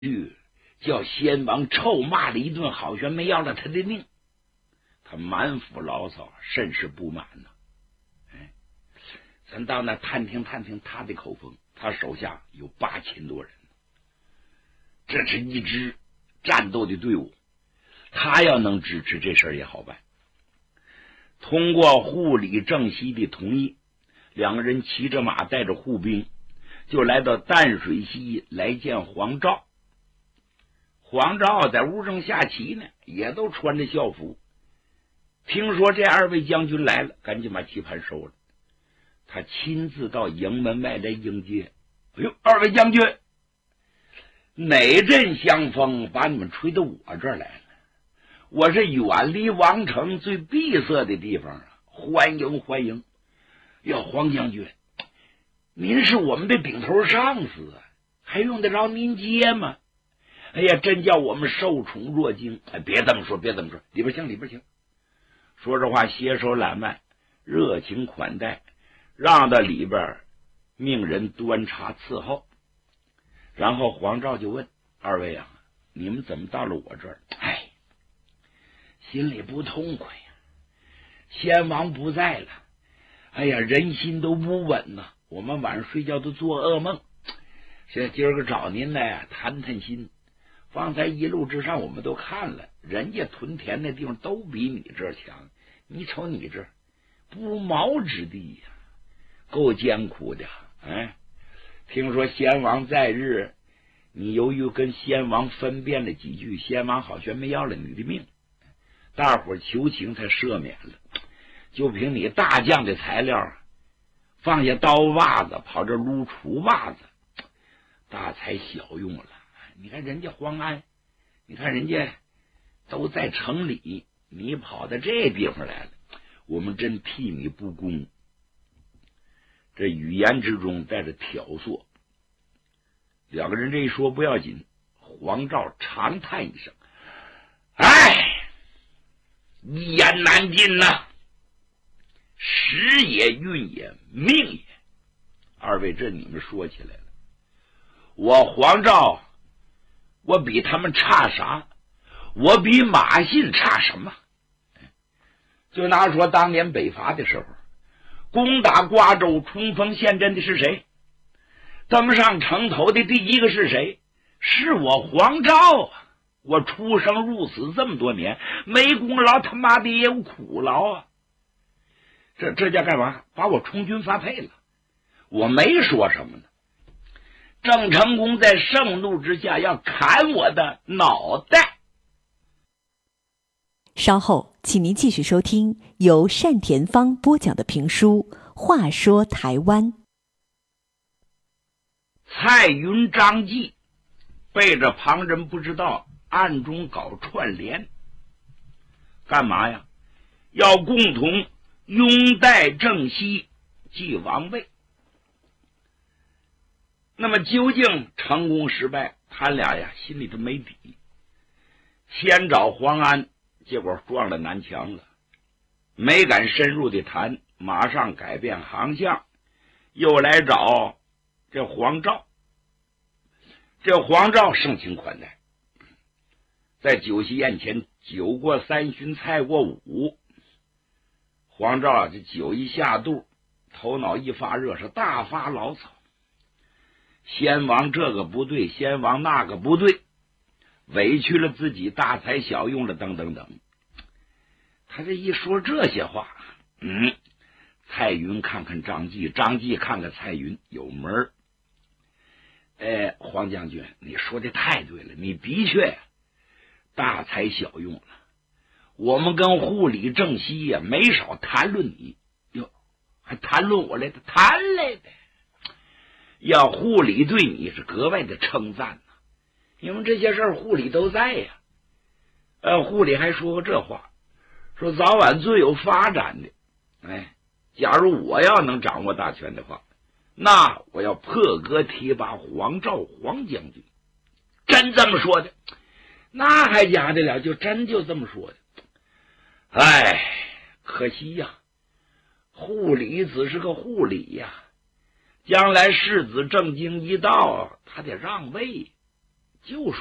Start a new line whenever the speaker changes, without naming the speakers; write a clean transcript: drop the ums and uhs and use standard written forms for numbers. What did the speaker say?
叫先王臭骂了一顿，好悬没要了他的命。他满腹牢骚，甚是不满呢。咱到那探听探听他的口风，他手下有8000多人，这是一支战斗的队伍，他要能支持这事儿也好办。通过护理郑西的同意，两个人骑着马，带着护兵，就来到淡水溪来见黄兆。黄兆在屋上下棋呢，也都穿着校服。听说这2位将军来了，赶紧把棋盘收了。他亲自到营门外来迎接。哎呦，2位将军，哪阵香风把你们吹到我这儿来了？我是远离王城最闭塞的地方啊，欢迎欢迎。哟，黄将军，您是我们的顶头上司啊，还用得着您接吗？哎呀，真叫我们受宠若惊。哎，别这么说，别这么说，里边请，里边请。说这话携手揽腕，热情款待，让到里边，命人端茶伺候。然后黄兆就问：2位啊，你们怎么到了我这儿？哎，心里不痛快呀，先王不在了，哎呀，人心都不稳呐，我们晚上睡觉都做噩梦。现在今儿个找您来谈谈心。方才一路之上我们都看了，人家屯田那地方都比你这儿强，你瞅你这不毛之地呀，够艰苦的。哎，听说先王在日，你由于跟先王分辨了几句，先王好悬没要了你的命，大伙求情才赦免了。就凭你大将的材料，放下刀把子跑这撸锄把子，大材小用了。你看人家黄安，你看人家都在城里，你跑到这地方来了，我们真替你不公。这语言之中带着挑唆。两个人这一说不要紧，黄兆长叹一声：“哎，一言难尽呐，时也，运也，命也。”2位，这你们说起来了，我黄兆，我比他们差啥？我比马信差什么？就拿说当年北伐的时候，攻打瓜州冲锋陷阵的是谁？登上城头的第一个是谁？是我黄兆啊！我出生入死这么多年，没功劳他妈的也有苦劳啊！这叫干嘛？把我充军发配了，我没说什么呢。郑成功在盛怒之下要砍我的脑袋。
稍后请您继续收听由单田芳播讲的评书《话说台湾》。
蔡云、张继背着旁人不知道，暗中搞串联，干嘛呀？要共同拥戴郑西继王位。那么究竟成功失败，他俩呀心里头没底。先找黄安，结果撞了南墙了，没敢深入的谈，马上改变航向，又来找这黄兆。这黄兆盛情款待，在酒席宴前，酒过3巡，菜过5，黄兆这酒一下肚，头脑一发热，是大发牢骚。先王这个不对，先王那个不对，委屈了自己，大材小用了，等等等。他这一说这些话，蔡云看看张继，张继看看蔡云，有门儿。黄将军，你说的太对了，你的确大材小用了。我们跟护理郑西呀，没少谈论你。哟，还谈论我来的？谈来的。要护理对你是格外的称赞呐，因为这些事儿护理都在呀。护理还说过这话，说早晚最有发展的。假如我要能掌握大权的话，那我要破格提拔黄兆黄将军。真这么说的？那还假得了？就真就这么说的。可惜呀，护理只是个护理呀，将来世子正经一到，他得让位， 就